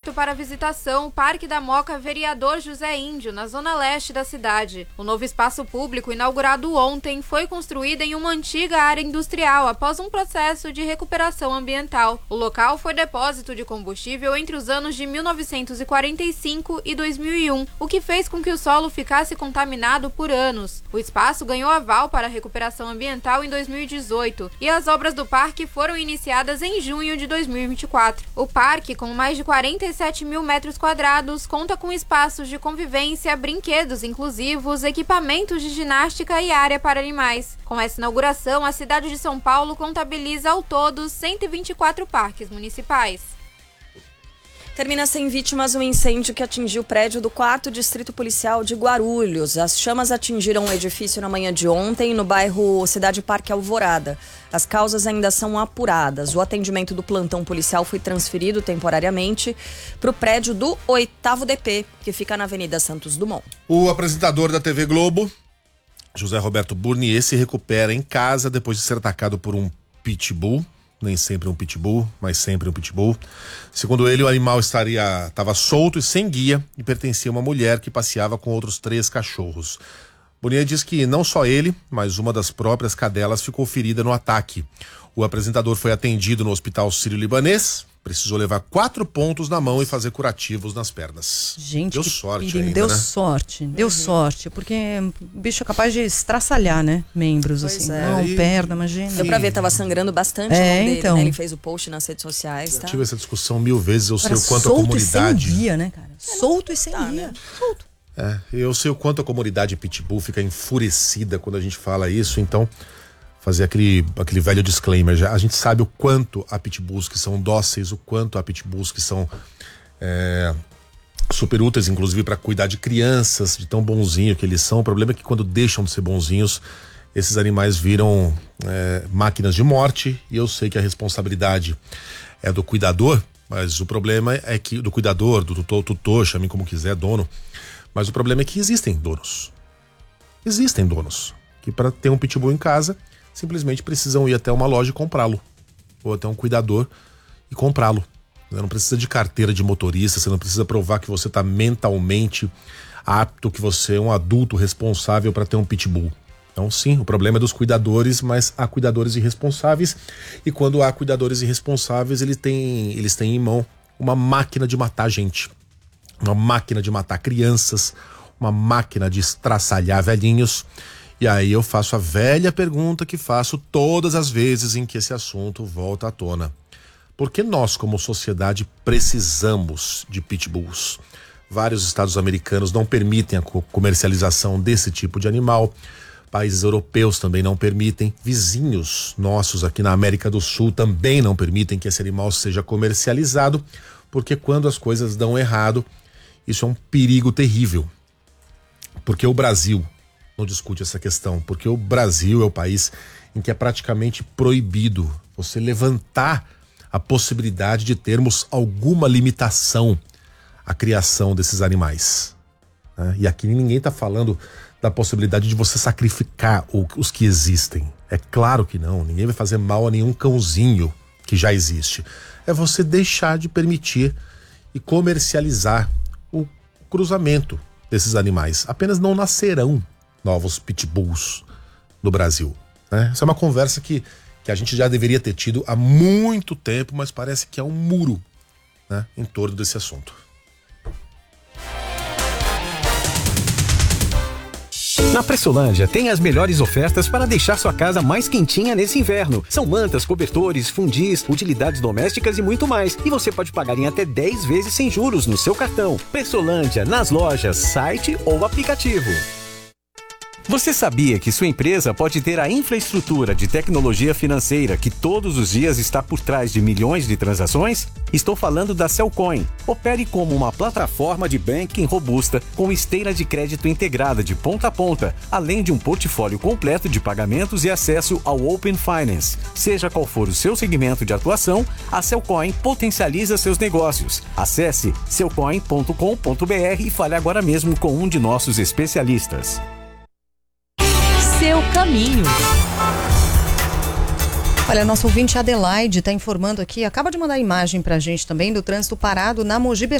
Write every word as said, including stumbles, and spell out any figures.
aberto para visitação o Parque da Moca Vereador José Índio, na zona leste da cidade. O novo espaço público, inaugurado ontem, foi construído em uma antiga área industrial após um processo de recuperação ambiental. O local foi depósito de combustível entre os anos de mil novecentos e quarenta e cinco e dois mil e um, o que fez com que o solo ficasse contaminado por anos. O espaço ganhou aval para a recuperação ambiental em dois mil e dezoito e as obras do parque foram iniciadas em junho de dois mil e vinte e quatro. O parque, com mais de quarenta e sete mil metros quadrados, conta com espaços de convivência, brinquedos inclusivos, equipamentos de ginástica e área para animais. Com essa inauguração, a cidade de São Paulo contabiliza ao todo cento e vinte e quatro parques municipais. Termina sem vítimas um incêndio que atingiu o prédio do quarto Distrito Policial de Guarulhos. As chamas atingiram o edifício na manhã de ontem, no bairro Cidade Parque Alvorada. As causas ainda são apuradas. O atendimento do plantão policial foi transferido temporariamente para o prédio do oitavo D P, que fica na Avenida Santos Dumont. O apresentador da T V Globo, José Roberto Burnier, se recupera em casa depois de ser atacado por um pitbull. Nem sempre um pitbull, mas sempre um pitbull. Segundo ele, o animal estaria estava solto e sem guia e pertencia a uma mulher que passeava com outros três cachorros. Burnier diz que não só ele, mas uma das próprias cadelas ficou ferida no ataque. O apresentador foi atendido no Hospital Sírio-Libanês, precisou levar quatro pontos na mão e fazer curativos nas pernas. Gente, deu sorte perigo, ainda, deu né? sorte, deu uhum. sorte, porque o bicho é capaz de estraçalhar, né? Membros, pois assim, é. Não, e... perna, imagina. Deu pra ver, tava sangrando bastante é, a mão dele, então. né? Ele fez o post nas redes sociais, tá? Eu tive essa discussão mil vezes, eu sei Cara, o quanto a solto comunidade... e sem guia, né, cara? É, solto e sem tá, guia, né? solto. É, eu sei o quanto a comunidade pitbull fica enfurecida quando a gente fala isso, então... fazer aquele, aquele velho disclaimer, já, a gente sabe o quanto há pitbulls que são dóceis, o quanto há pitbulls que são é, super úteis, inclusive para cuidar de crianças, de tão bonzinho que eles são. O problema é que quando deixam de ser bonzinhos, esses animais viram é, máquinas de morte, e eu sei que a responsabilidade é do cuidador, mas o problema é que, do cuidador, do tutor, tutor, chame como quiser, dono, mas o problema é que existem donos, existem donos, que para ter um pitbull em casa, simplesmente precisam ir até uma loja e comprá-lo, ou até um cuidador e comprá-lo. Você não precisa de carteira de motorista, você não precisa provar que você está mentalmente apto, que você é um adulto responsável para ter um pitbull. Então sim, o problema é dos cuidadores, mas há cuidadores irresponsáveis, e quando há cuidadores irresponsáveis, eles têm, eles têm em mão uma máquina de matar gente, uma máquina de matar crianças, uma máquina de estraçalhar velhinhos. E aí eu faço a velha pergunta que faço todas as vezes em que esse assunto volta à tona. Por que nós, como sociedade, precisamos de pitbulls? Vários estados americanos não permitem a comercialização desse tipo de animal. Países europeus também não permitem. Vizinhos nossos aqui na América do Sul também não permitem que esse animal seja comercializado, porque quando as coisas dão errado, isso é um perigo terrível. Porque o Brasil não discute essa questão, porque o Brasil é o país em que é praticamente proibido você levantar a possibilidade de termos alguma limitação à criação desses animais, né? E aqui ninguém está falando da possibilidade de você sacrificar os que existem. É claro que não, ninguém vai fazer mal a nenhum cãozinho que já existe. É você deixar de permitir e comercializar o cruzamento desses animais. Apenas não nascerão novos pitbulls no Brasil, né? Essa é uma conversa que, que a gente já deveria ter tido há muito tempo, mas parece que é um muro, né, em torno desse assunto. Na Pressolândia tem as melhores ofertas para deixar sua casa mais quentinha nesse inverno. São mantas, cobertores, fundis, utilidades domésticas e muito mais. E você pode pagar em até dez vezes sem juros no seu cartão. Pressolândia, nas lojas, site ou aplicativo. Você sabia que sua empresa pode ter a infraestrutura de tecnologia financeira que todos os dias está por trás de milhões de transações? Estou falando da Cellcoin. Opere como uma plataforma de banking robusta com esteira de crédito integrada de ponta a ponta, além de um portfólio completo de pagamentos e acesso ao Open Finance. Seja qual for o seu segmento de atuação, a Cellcoin potencializa seus negócios. Acesse cellcoin ponto com ponto b r e fale agora mesmo com um de nossos especialistas. Seu caminho. Olha, nosso ouvinte Adelaide está informando aqui, acaba de mandar imagem pra gente também do trânsito parado na Mogi